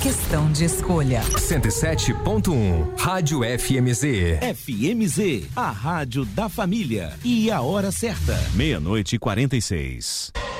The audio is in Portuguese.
questão de escolha. 107.1 Rádio FMZ. FMZ, a rádio da família. E a hora certa. 00:46.